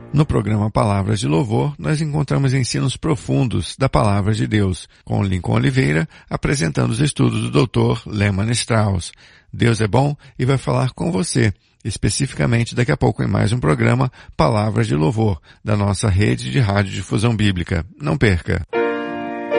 No programa Palavras de Louvor, nós encontramos ensinos profundos da Palavra de Deus, com Lincoln Oliveira apresentando os estudos do Dr. Lehman Strauss. Deus é bom e vai falar com você, especificamente daqui a pouco em mais um programa Palavras de Louvor, da nossa rede de rádio difusão bíblica. Não perca!